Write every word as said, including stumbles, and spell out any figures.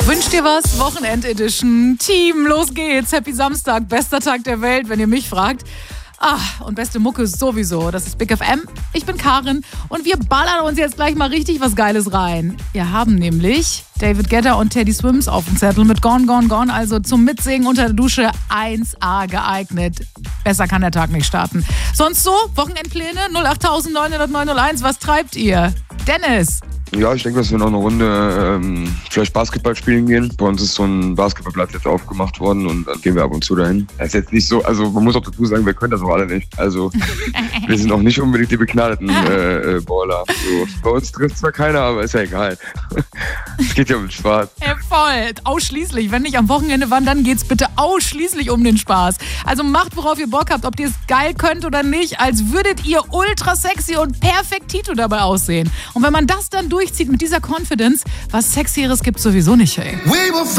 Wünsch dir was? Wochenend-Edition. Team, los geht's. Happy Samstag, bester Tag der Welt, wenn ihr mich fragt. Ah, und beste Mucke sowieso. Das ist Big F M. Ich bin Karin und wir ballern uns jetzt gleich mal richtig was Geiles rein. Wir haben nämlich David Guetta und Teddy Swims auf dem Zettel mit Gone, Gone, Gone. Also zum Mitsingen unter der Dusche eins A geeignet. Besser kann der Tag nicht starten. Sonst so, Wochenendpläne null acht neun null null neun null eins. Was treibt ihr? Dennis. Ja, ich denke, dass wir noch eine Runde ähm, vielleicht Basketball spielen gehen. Bei uns ist so ein Basketballplatz jetzt aufgemacht worden und dann gehen wir ab und zu dahin. Das ist jetzt nicht so, also man muss auch dazu sagen, wir können das auch alle nicht. Also wir sind auch nicht unbedingt die begnadeten äh, äh, Baller. So. Bei uns trifft zwar keiner, aber ist ja egal. Es geht ja um den Spaß. Ja, voll. Ausschließlich. Wenn nicht am Wochenende wann, dann geht's bitte ausschließlich um den Spaß. Also macht, worauf ihr Bock habt, ob ihr es geil könnt oder nicht, als würdet ihr ultra sexy und perfektito dabei aussehen. Und wenn man das dann durchzieht mit dieser Confidence, was Sexieres gibt's sowieso nicht, ey.